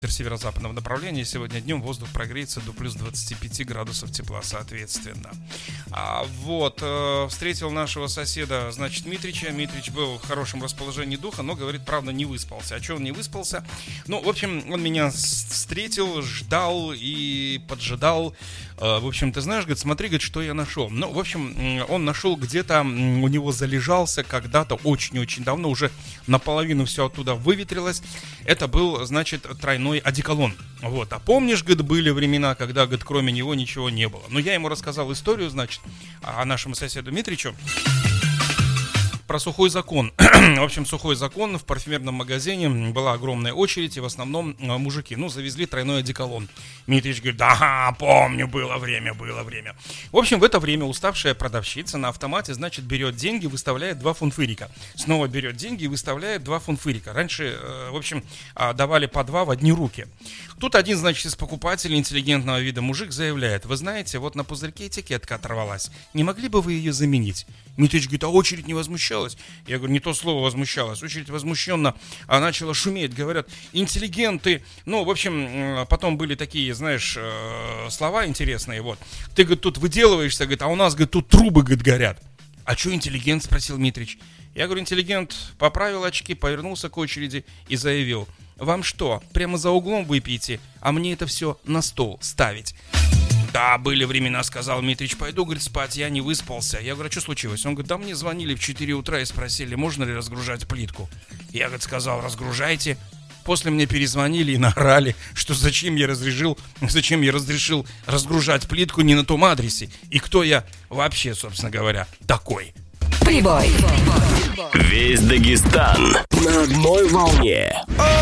северо-западного направления. Сегодня днем воздух прогреется до плюс 25 градусов тепла, соответственно. Встретил нашего соседа, значит, Митрича. Митрич был в хорошем расположении духа, но, говорит, правда, не выспался. А что он не выспался? Ну, в общем, он меня встретил, ждал и поджидал. В общем, ты знаешь, говорит, смотри, говорит, что я нашел. Ну, в общем, он нашел где-то, у него залежался когда-то очень-очень давно, уже наполовину все оттуда выветрилось. Это был, значит, тройной одеколон. Вот. А помнишь, говорит, были времена, когда, говорит, кроме него ничего не было. Но я ему рассказал историю, значит, о нашему соседу Митричу. Про сухой закон. В общем, сухой закон, в парфюмерном магазине была огромная очередь, и в основном мужики, завезли тройной одеколон. Митрич говорит, да, помню, было время. В общем, в это время уставшая продавщица на автомате, значит, берет деньги, выставляет 2 фунфырика. Снова берет деньги и выставляет 2 фунфырика. Раньше, в общем, давали по 2 в одни руки. Тут один, значит, из покупателей интеллигентного вида мужик заявляет, вы знаете, вот на пузырьке этикетка оторвалась, не могли бы вы ее заменить? Митрич говорит, а очередь не возмущалась? Я говорю, не то слово возмущалась. Очередь возмущенно начала шуметь. Говорят, интеллигенты. Ну, в общем, потом были такие, знаешь, слова интересные. Вот. Ты, говорит, тут выделываешься, говорит, а у нас, говорит, тут трубы, говорит, горят. А что интеллигент? Спросил Митрич. Я говорю, интеллигент поправил очки, повернулся к очереди и заявил, вам что, прямо за углом выпьете, а мне это все на стол ставить? Да, были времена, сказал Митрич, пойду, говорит, спать, я не выспался. Я говорю, а что случилось? Он говорит, да мне звонили в 4 утра и спросили, можно ли разгружать плитку. Я, говорит, сказал, разгружайте. После мне перезвонили и наорали, что зачем я разрешил разгружать плитку не на том адресе. И кто я вообще, собственно говоря, такой. Прибой. Весь Дагестан на одной волне.